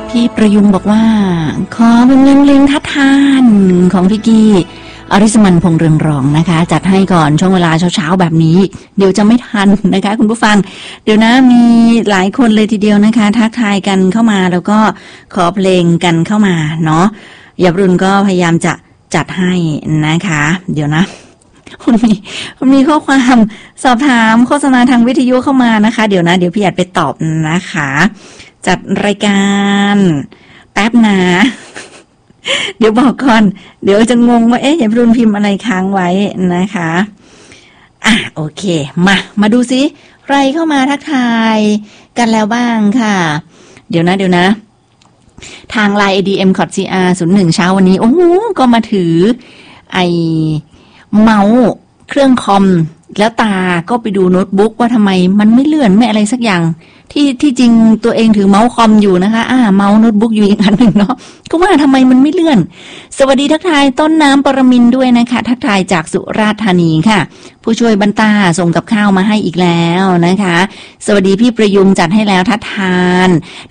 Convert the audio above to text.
พี่ประยุงบอกว่าขอเป็นเพลงทัดทานของพี่กี้อริสมันพงษ์เรืองรองนะคะจัดให้ก่อนช่วงเวลาเช้าๆแบบนี้เดี๋ยวจะไม่ทันนะคะคุณผู้ฟังเดี๋ยวนะมีหลายคนเลยทีเดียวนะคะทักทายกันเข้ามาแล้วก็ขอเพลงกันเข้ามาเนาะยับรุนก็พยายามจะจัดให้นะคะเดี๋ยวนะคุณมีข้อความสอบถามโฆษณาทางวิทยุเข้ามานะคะเดี๋ยวนะเดี๋ยวพี่อาจไปตอบนะคะจัดรายการแป๊บนะเดี๋ยวบอกก่อนเดี๋ยวจะงงว่าอย่าพรุนพิมพ์อะไรค้างไว้นะคะโอเคมาดูซิใครเข้ามาทักทายกันแล้วบ้างค่ะเดี๋ยวนะทาง LINE ADM-CR01 เช้าวันนี้โอ้โหก็มาถือไอเมาส์เครื่องคอมแล้วตาก็ไปดูโน้ตบุ๊กว่าทำไมมันไม่เลื่อนไม่อะไรสักอย่างที่จริงตัวเองถือเมาส์คอมอยู่นะคะเมาส์โน้ตบุ๊กอยู่อีกอันหนึ่งเนาะก็ว่าทำไมมันไม่เลื่อนสวัสดีทักทายต้นน้ำปรมินทร์ด้วยนะคะทักทายจากสุราษฎร์ธานีค่ะผู้ช่วยบรรตาส่งกับข้าวมาให้อีกแล้วนะคะสวัสดีพี่ประยุงจัดให้แล้วทัดทาน